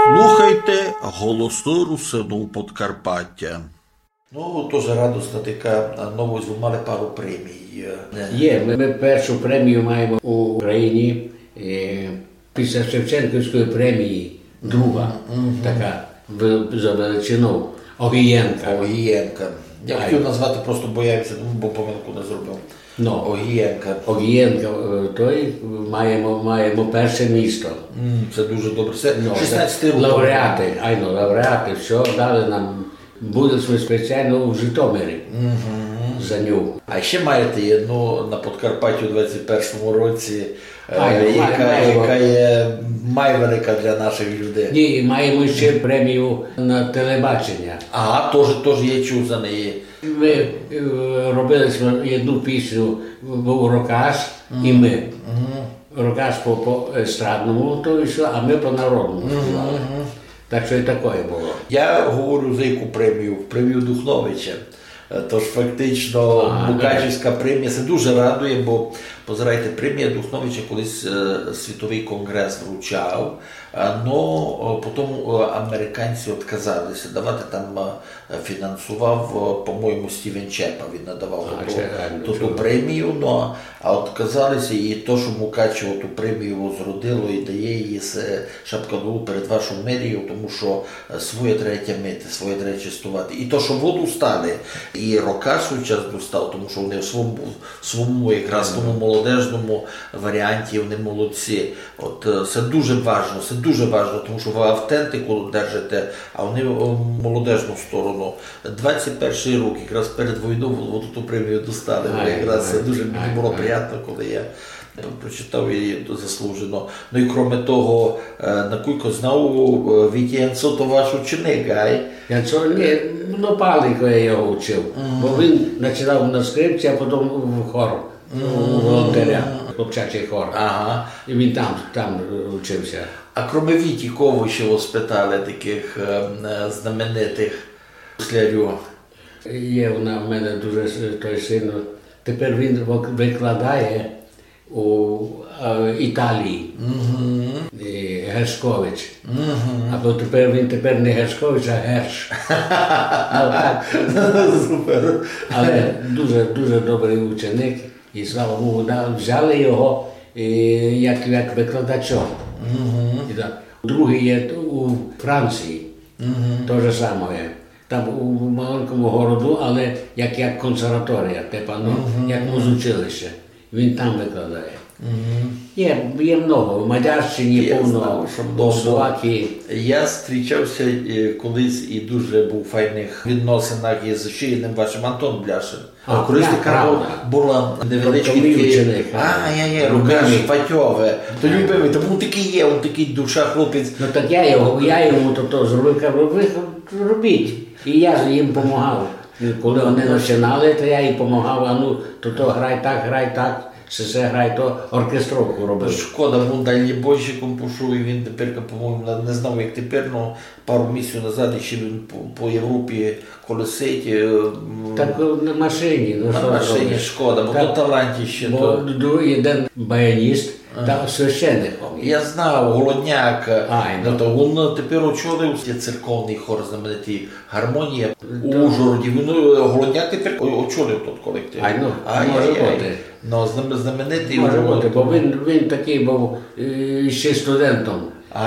Слухайте голосу Русину Подкарпаття. Ну, теж радісна така новость, ви мали пару премій. Є, ми першу премію маємо у Україні після Шевченківської премії, друга така за величину Огієнка. Огієнка. Я хотів назвати, просто боявся, бо помилку не зробив. Огієнка. Огієнка, той маємо перше місто. Це дуже добре. Це 16 років. Лауреати, все дали нам. Будемо спеціально в Житомирі за нього. А ще маєте одну на Подкарпатті у 21-му році, яка є велика для наших людей. Ні, маємо ще премію на телебачення. Ага, теж я чув за неї. Ми робили одну пісню, був Рокаш і ми. Рокаш по естрадному, а ми по народному. Так що і таке було. Я говорю за яку премію? Премію Духновича. Тож фактично Мукачівська премія, це дуже радує, бо, позирайте, премія Духновича колись світовий конгрес вручав, але потім американці відказалися давати, там фінансував, по-моєму, Стівен Чепа, він надавав ту премію, а відказалися, і то, що Мукачево ту премію зродило і дає її шапканулу перед вашою мерією, тому що своє треба тямити, своє треба чистувати. І то, що воду стали, і Рокаш час достав, тому що вони в своєму якраз тому молодежному варіанті вони молодці. От це дуже важливо, тому що ви автентику держите, а вони молодежну сторону. 21-й рік, якраз перед війною ту премію достали. Якраз це дуже мені було приємно, коли я прочитав її заслужено. Ну і крім того, накільки знав, Вітя Янцо то ваш ученик, ай? Янцо, ні, палико я його вчив, бо він починав на скрипці, а потім в хор, у волонтеря, хлопчачий хор. Ага. І він там вчився. А крім Віті, кого ще ви спитали таких знаменитих слярів? Є в мене дуже той син, тепер він викладає у Італії, Гершкович. Або він тепер не Гершкович, а Герш. Супер. Але дуже добрий ученик, і слава Богу, взяли його як викладача. Другий є у Франції, те ж саме. Там у маленькому городу, але як консерваторія, як музучилище. Він там викладає. Є много, в Мадярщині повно, в Словакії. Я зустрічався колись і дуже був у файних відносинах із ще одним вашим Антон Бляшин. Колись така була невеличка Рукаш Фатьове. То любимий, то був такий душа хлопець. Ну так я йому то зробив, кажу, ви робіть. І я їм допомагав. Коли вони починали, то я їм допомагав, то грай так, все грай, то оркестровку робив. Шкода, був дальнібойщиком пішов, і він тепер, по-моєму, не знав як тепер, але пару місяців назад ще він по Європі колесить. Так на машині. На машині шкода, бо то талантіще. Бо один баяніст, та священником. Я знав, Голодняк, він тепер очолив церковний хор знаменитий «Гармонія» у Ужгороді. Голодняк тепер очолив той колектив. Може бути. Знаменитий може бути, бо він такий був ще студентом.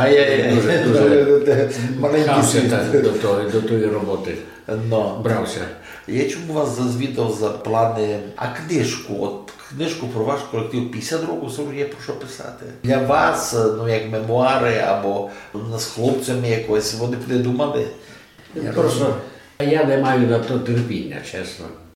Дуже маленький до тої роботи. Брався. Я чому вас зазвідав за плани, а книжку про ваш колектив 50 років, це вже є про що писати. Для вас, як мемуари, або з хлопцями якось, вони придумали? Просто я не маю на то терпіння, чесно.